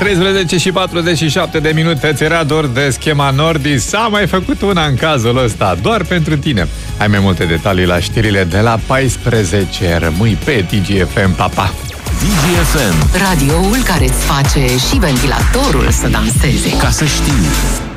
13 și 47 de minute. Ți era dor de schema Nordis? S-a mai făcut una în cazul ăsta, doar pentru tine. Ai mai multe detalii la știrile de la 14. Rămâi pe DGFM, papa. DGFM, radioul care îți face și ventilatorul să danseze. Ca să știi.